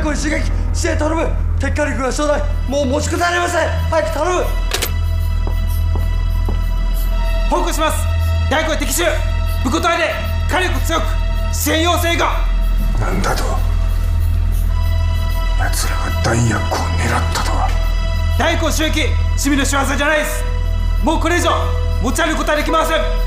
光に刺激して頼む。鉄火力が少ない。もう持ちこたえられません。早く頼む。 報告します。大光敵襲。武庫隊で火力強く支援要請が。 なんだと。奴らが弾薬庫を狙ったとは。 大光襲撃、趣味の仕業じゃないです。もうこれ以上持ち歩くことはできません。